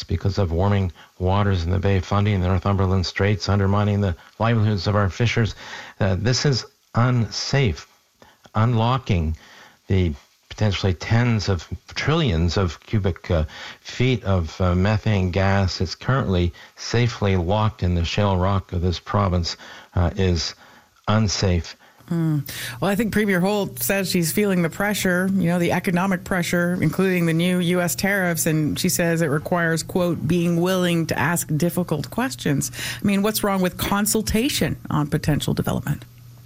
risks because of warming waters in the Bay, flooding the Northumberland Straits, undermining the livelihoods of our fishers. This is unsafe. Unlocking the potentially tens of trillions of cubic feet of methane gas is currently safely locked in the shale rock of this province is unsafe. Well, I think Premier Holt says she's feeling the pressure, the economic pressure, including the new U.S. tariffs, and she says it requires, quote, being willing to ask difficult questions. I mean, what's wrong with consultation on potential development?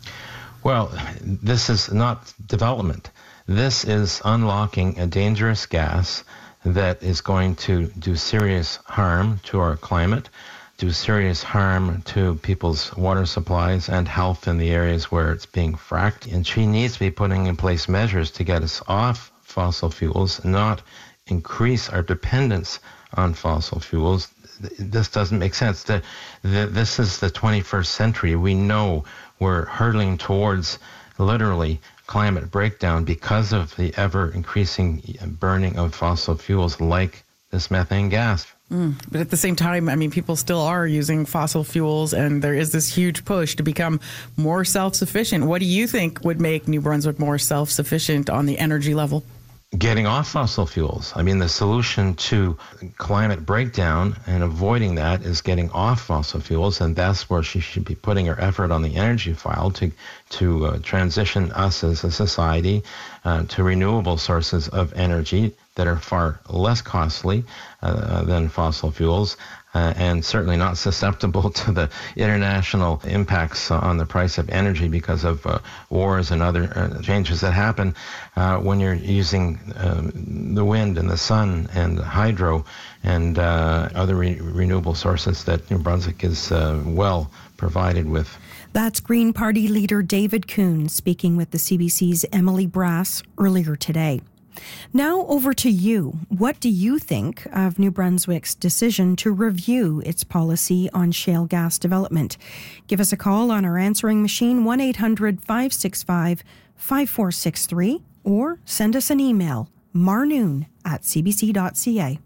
Well, this is not development. This is unlocking a dangerous gas that is going to do serious harm to our climate, do serious harm to people's water supplies and health in the areas where it's being fracked. And she needs to be putting in place measures to get us off fossil fuels, not increase our dependence on fossil fuels. This doesn't make sense. This is the 21st century. We know we're hurtling towards literally climate breakdown because of the ever-increasing burning of fossil fuels like this methane gas. But at the same time, I mean, people still are using fossil fuels, and there is this huge push to become more self-sufficient. What do you think would make New Brunswick more self-sufficient on the energy level? Getting off fossil fuels. I mean, the solution to climate breakdown and avoiding that is getting off fossil fuels, and that's where she should be putting her effort on the energy file to transition us as a society to renewable sources of energy that are far less costly than fossil fuels, and certainly not susceptible to the international impacts on the price of energy because of wars and other changes that happen when you're using the wind and the sun and hydro and other renewable sources that New Brunswick is well provided with. That's Green Party leader David Coon speaking with the CBC's Emily Brass earlier today. Now over to you. What do you think of New Brunswick's decision to review its policy on shale gas development? Give us a call on our answering machine, 1-800-565-5463, or send us an email, marnoon@cbc.ca.